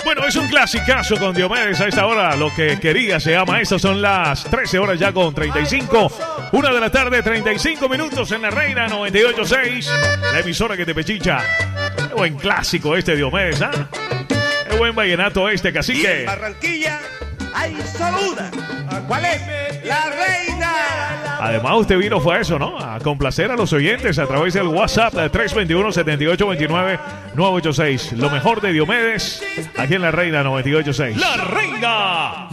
Bueno, es un clasicazo con Diomedes a esta hora. Lo que quería se llama. Estas son las 13 horas ya con 35. 1 de la tarde, 35 minutos en la Reina 98.6. La emisora que te pechicha. Qué buen clásico este Diomedes, ¿ah? Qué buen vallenato este, cacique. Y en Barranquilla hay solo una. ¿Cuál es? La Reina. Además, usted vino fue a eso, ¿no? A complacer a los oyentes a través del WhatsApp de 321-7829-986. Lo mejor de Diomedes aquí en la Reina 98.6. La Reina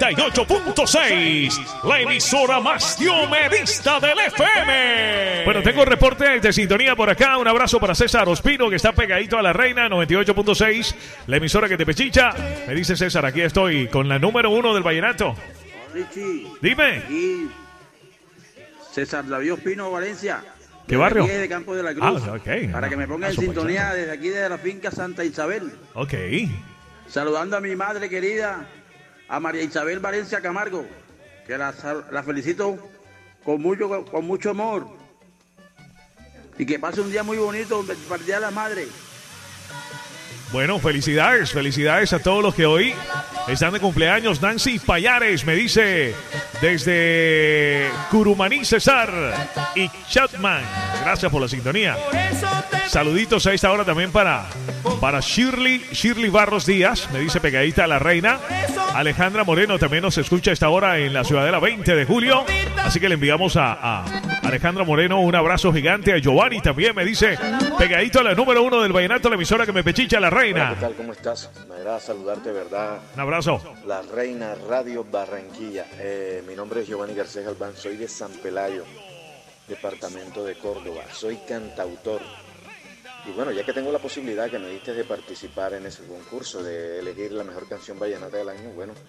98.6. La emisora más diomedista del FM. Bueno, tengo reportes de sintonía por acá. Un abrazo para César Ospino, que está pegadito a la Reina 98.6. La emisora que te pechicha. Me dice César, aquí estoy con la número 1 del vallenato. Richie. Dime. Y César David Ospino, Valencia. ¿Qué barrio? Aquí de Campo de la Cruz. Ah, ok. Para que me ponga en sintonía desde aquí de la finca Santa Isabel. Ok. Saludando a mi madre querida, a María Isabel Valencia Camargo, que la felicito con mucho amor. Y que pase un día muy bonito para el Día de la Madre. Bueno, felicidades a todos los que hoy están de cumpleaños. Nancy Payares me dice desde Curumaní, César y Chatman. Gracias por la sintonía. Saluditos a esta hora también para Shirley Barros Díaz, me dice pegadita a la Reina. Alejandra Moreno también nos escucha a esta hora en la Ciudadela 20 de julio. Así que le enviamos a Alejandra Moreno un abrazo gigante. A Giovanni también me dice pegadito a la número 1 del vallenato, la emisora que me pechicha, la Reina. Hola, ¿qué tal? ¿Cómo estás? Me agrada saludarte, ¿verdad? Un abrazo. La Reina Radio Barranquilla. Mi nombre es Giovanni Garcés Galván, soy de San Pelayo, departamento de Córdoba. Soy cantautor. Y bueno, ya que tengo la posibilidad que me diste de participar en ese concurso, de elegir la mejor canción vallenata del año, bueno,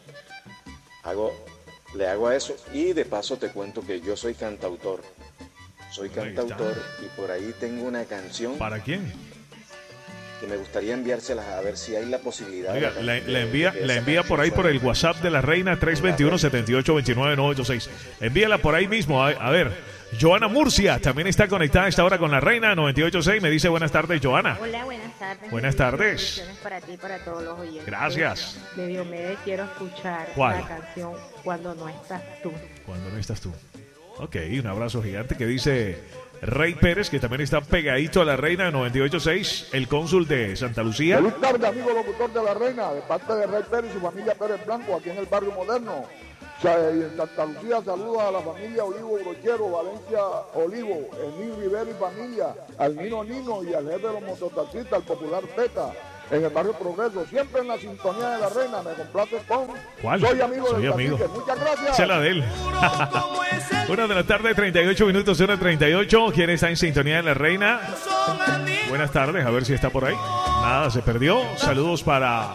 le hago a eso. Y de paso te cuento que yo soy cantautor. Soy cantautor y por ahí tengo una canción. ¿Para quién? Que me gustaría enviárselas a ver si hay la posibilidad. Oiga, la envía por ahí por el WhatsApp de la Reina 321-7829-986. Envíala por ahí mismo. A ver, Joana Murcia también está conectada a esta hora con la Reina 98.6. Me dice buenas tardes, Joana. Hola, buenas tardes. Buenas tardes. Bendiciones para ti y para todos los oyentes. Gracias. De Diomedes quiero escuchar ¿Cuál? la canción Cuando no estás tú. Cuando no estás tú. Ok, un abrazo gigante que dice Rey Pérez, que también está pegadito a la Reina 98.6, el cónsul de Santa Lucía. Feliz tarde, amigo locutor de la Reina, de parte de Rey Pérez y su familia Pérez Blanco, aquí en el barrio Moderno. Y en Santa Lucía saludos a la familia Olivo Brochero, Valencia Olivo, Emil Rivera y familia, al Nino y al jefe de los mototaxistas, al popular Teta, en el barrio Progreso, siempre en la sintonía de la Reina. Me complace con ¿Cuál? Soy amigo Soy del amigo. cacique. Muchas gracias. Esa es la de él. 1 de la tarde, 38 minutos, 1:38. ¿Quién está en sintonía de la Reina? Buenas tardes, a ver si está por ahí. Nada, se perdió. Saludos para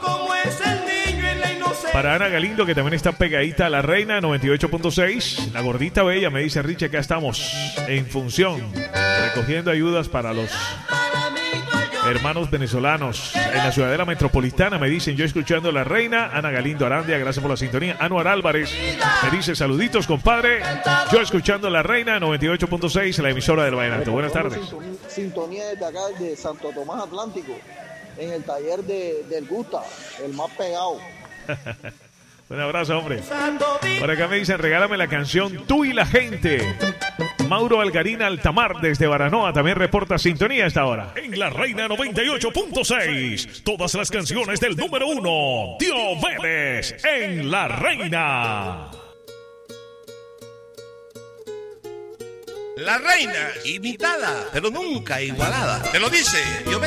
Ana Galindo, que también está pegadita a la Reina 98.6. La gordita bella me dice, Richie, acá estamos en función, recogiendo ayudas para los hermanos venezolanos en la Ciudadela Metropolitana. Me dicen, yo escuchando la Reina. Ana Galindo Arandia, gracias por la sintonía. Anuar Álvarez me dice, saluditos, compadre. Yo escuchando la Reina 98.6, la emisora del vallenato. Buenas tardes. Sintonía desde acá, de Santo Tomás Atlántico, en el taller del Gusta, el más pegado. Un abrazo, hombre. Por acá me dicen, regálame la canción Tú y la Gente. Mauro Algarina Altamar desde Baranoa también reporta sintonía a esta hora. En la Reina 98.6, todas las canciones del número 1, Diomedes en la Reina. La Reina, imitada, pero nunca igualada. Te lo dice Diomedes.